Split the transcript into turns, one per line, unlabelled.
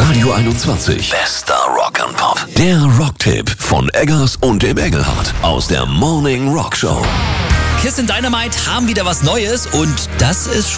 Radio 21. Bester Rock'n'Pop. Der Rocktipp von Eggers und dem Engelhardt aus der Morning Rock Show.
Kiss in Dynamite haben wieder was Neues und das ist